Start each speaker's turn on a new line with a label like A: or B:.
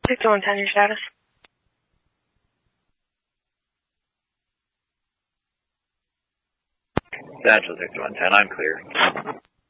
A: Victor 110, your status?
B: Satchel 6 110, I'm clear.